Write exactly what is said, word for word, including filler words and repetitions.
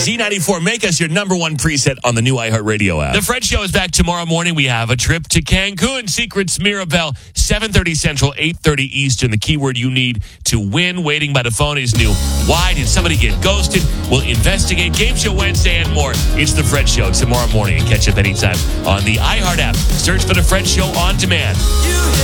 Z ninety-four, make us your number one preset on the new iHeartRadio app. The Fred Show is back tomorrow morning. We have a trip to Cancun, Secrets Mirabelle, seven thirty Central, eight thirty Eastern. The keyword you need to win waiting by the phone is new. Why did somebody get ghosted? We'll investigate. Game Show Wednesday and more. It's The Fred Show tomorrow morning. And catch up anytime on the iHeart app. Search for The Fred Show on demand.